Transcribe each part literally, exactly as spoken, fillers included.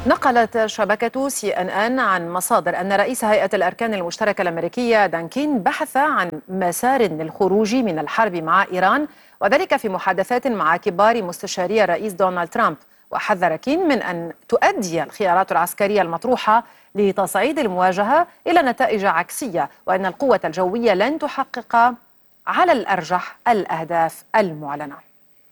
نقلت شبكة سي إن إن عن مصادر أن رئيس هيئة الأركان المشتركة الأمريكية دان كين بحث عن مسار للخروج من الحرب مع إيران، وذلك في محادثات مع كبار مستشاري الرئيس دونالد ترامب. وحذر كين من أن تؤدي الخيارات العسكرية المطروحة لتصعيد المواجهة إلى نتائج عكسية، وأن القوة الجوية لن تحقق على الأرجح الأهداف المعلنة.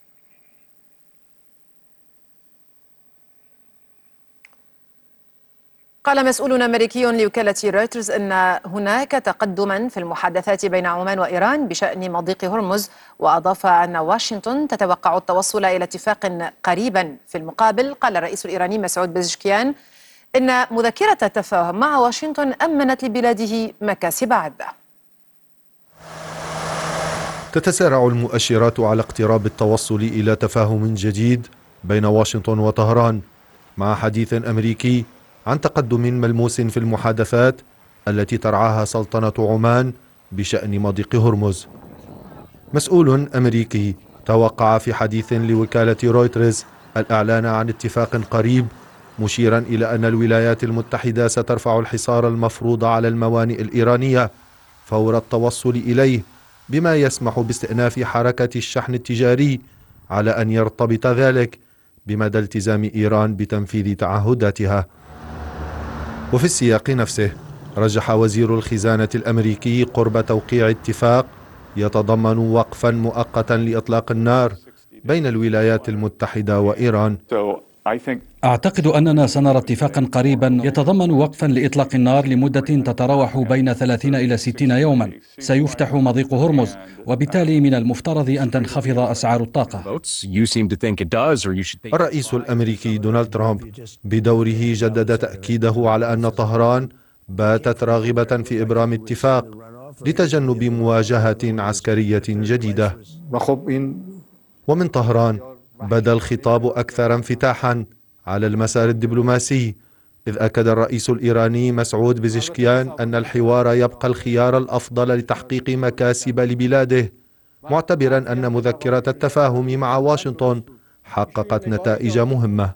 قال مسؤول أمريكي لوكالة رويترز أن هناك تقدما في المحادثات بين عمان وإيران بشأن مضيق هرمز، وأضاف أن واشنطن تتوقع التوصل إلى اتفاق قريبا. في المقابل قال الرئيس الإيراني مسعود بزشكيان إن مذكرة التفاهم مع واشنطن أمنت لبلاده مكاسب عدة. تتسارع المؤشرات على اقتراب التوصل إلى تفاهم جديد بين واشنطن وطهران، مع حديث أمريكي عن تقدم ملموس في المحادثات التي ترعاها سلطنة عمان بشأن مضيق هرمز. مسؤول أمريكي توقع في حديث لوكالة رويترز الإعلان عن اتفاق قريب، مشيرا إلى أن الولايات المتحدة سترفع الحصار المفروض على الموانئ الإيرانية فور التوصل إليه، بما يسمح باستئناف حركة الشحن التجاري على أن يرتبط ذلك بمدى التزام إيران بتنفيذ تعهداتها. وفي السياق نفسه رجح وزير الخزانة الأمريكي قرب توقيع اتفاق يتضمن وقفا مؤقتا لإطلاق النار بين الولايات المتحدة وإيران. أعتقد أننا سنرى اتفاقا قريبا يتضمن وقفا لإطلاق النار لمدة تتراوح بين ثلاثين إلى ستين يوما. سيفتح مضيق هرمز، وبالتالي من المفترض أن تنخفض أسعار الطاقة. الرئيس الأمريكي دونالد ترامب بدوره جدد تأكيده على أن طهران باتت راغبة في إبرام اتفاق لتجنب مواجهة عسكرية جديدة. ومن طهران بدا الخطاب أكثر انفتاحا على المسار الدبلوماسي، إذ أكد الرئيس الإيراني مسعود بزشكيان أن الحوار يبقى الخيار الأفضل لتحقيق مكاسب لبلاده، معتبرا أن مذكرة التفاهم مع واشنطن حققت نتائج مهمة.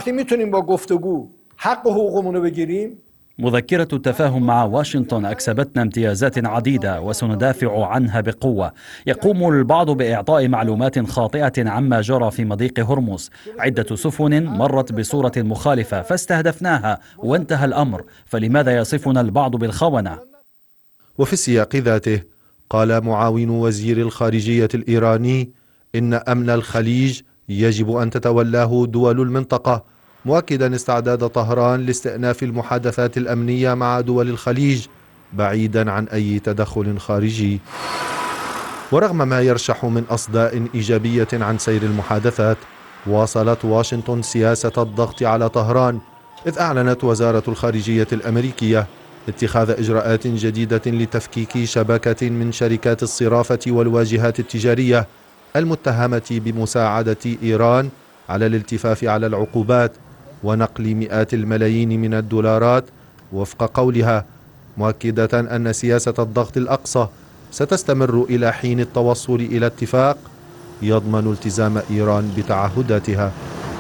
مذكرة التفاهم مع واشنطن أكسبتنا امتيازات عديدة وسندافع عنها بقوة. يقوم البعض بإعطاء معلومات خاطئة عما جرى في مضيق هرمز. عدة سفن مرت بصورة مخالفة فاستهدفناها وانتهى الأمر، فلماذا يصفنا البعض بالخونة؟ وفي السياق ذاته قال معاون وزير الخارجية الإيراني إن أمن الخليج يجب أن تتولاه دول المنطقة، مؤكدا استعداد طهران لاستئناف المحادثات الأمنية مع دول الخليج بعيدا عن أي تدخل خارجي. ورغم ما يرشح من أصداء إيجابية عن سير المحادثات، واصلت واشنطن سياسة الضغط على طهران، إذ أعلنت وزارة الخارجية الأمريكية اتخاذ إجراءات جديدة لتفكيك شبكة من شركات الصرافة والواجهات التجارية المتهمة بمساعدة إيران على الالتفاف على العقوبات ونقل مئات الملايين من الدولارات، وفق قولها، مؤكدة أن سياسة الضغط الأقصى ستستمر إلى حين التوصل إلى اتفاق يضمن التزام إيران بتعهداتها.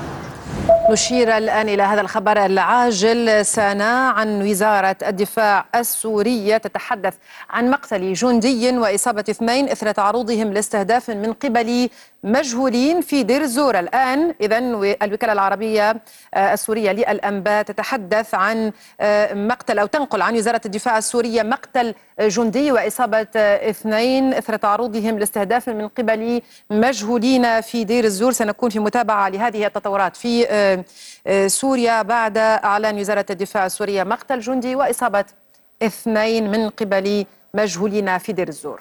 نشير الآن إلى هذا الخبر العاجل. سانا عن وزارة الدفاع السورية تتحدث عن مقتل جندي وإصابة اثنين إثر تعرضهم لاستهداف من قبل مجهولين في دير الزور. الآن إذن الوكالة العربية السورية للأنباء تتحدث عن مقتل أو تنقل عن وزارة الدفاع السورية مقتل جندي وإصابة اثنين إثر تعرضهم لاستهداف من قبل مجهولين في دير الزور. سنكون في متابعة لهذه التطورات في سوريا بعد إعلان وزارة الدفاع السورية مقتل جندي وإصابة اثنين من قبل مجهولين في دير الزور.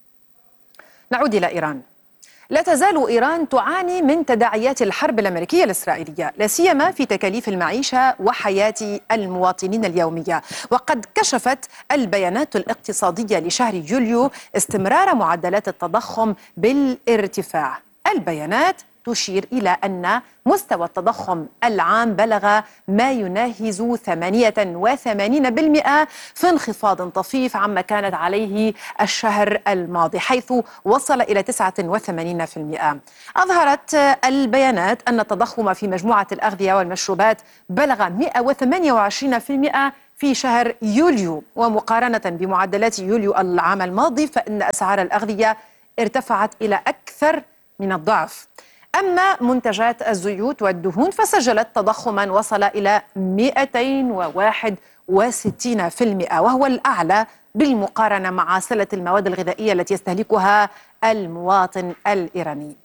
نعود إلى إيران. لا تزال إيران تعاني من تداعيات الحرب الأمريكية الإسرائيلية، لا سيما في تكاليف المعيشة وحياة المواطنين اليومية. وقد كشفت البيانات الاقتصادية لشهر يوليو استمرار معدلات التضخم بالارتفاع. البيانات تشير إلى أن مستوى التضخم العام بلغ ما يناهز ثمانية وثمانين بالمئة في انخفاض طفيف عما كانت عليه الشهر الماضي، حيث وصل إلى تسعة وثمانين بالمئة. أظهرت البيانات أن التضخم في مجموعة الأغذية والمشروبات بلغ مئة وثمانية وعشرين بالمئة في شهر يوليو، ومقارنة بمعدلات يوليو العام الماضي فإن أسعار الأغذية ارتفعت إلى أكثر من الضعف. أما منتجات الزيوت والدهون فسجلت تضخما وصل إلى مئتين وواحد وستين بالمئة، وهو الأعلى بالمقارنة مع سلة المواد الغذائية التي يستهلكها المواطن الإيراني.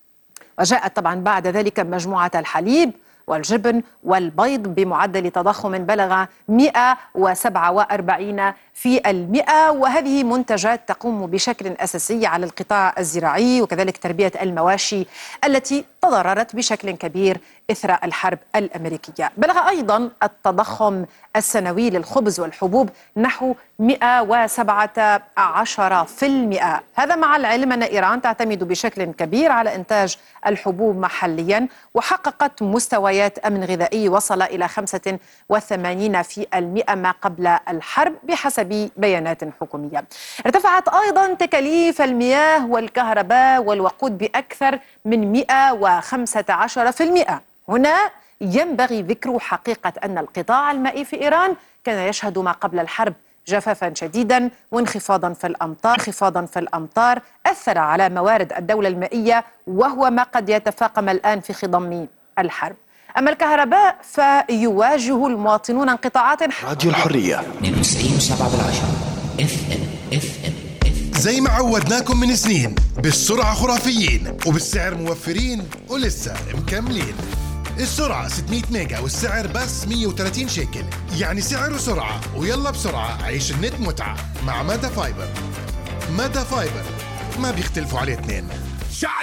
وجاءت طبعا بعد ذلك مجموعة الحليب والجبن والبيض بمعدل تضخم بلغ مئة وسبعة وأربعين بالمئة، وهذه منتجات تقوم بشكل أساسي على القطاع الزراعي وكذلك تربية المواشي التي تضررت بشكل كبير إثر الحرب الأمريكية. بلغ أيضا التضخم السنوي للخبز والحبوب نحو مئة وسبعة عشر بالمئة، هذا مع العلم أن إيران تعتمد بشكل كبير على إنتاج الحبوب محليا، وحققت مستويات أمن غذائي وصل إلى خمسة وثمانين بالمئة ما قبل الحرب بحسب بيانات حكومية. ارتفعت أيضا تكاليف المياه والكهرباء والوقود بأكثر من مئة وخمسة عشر بالمئة. هنا ينبغي ذكر حقيقة أن القطاع المائي في إيران كان يشهد ما قبل الحرب جفافا شديدا وانخفاضا في الأمطار انخفاضا في الأمطار أثر على موارد الدولة المائية، وهو ما قد يتفاقم الآن في خضم الحرب. أما الكهرباء فيواجه المواطنون انقطاعات. راديو الحرية اثنين وتسعين وسبعة بالعشرة اف ام اف ام زي ما عودناكم من سنين، بالسرعة خرافيين وبالسعر موفرين ولسه مكملين. السرعة ستمئة ميجا والسعر بس مئة وثلاثين شيكل، يعني سعر وسرعة، ويلا بسرعة عيش النت متعة مع مادا فايبر. مادا فايبر ما بيختلفوا عليه اثنين.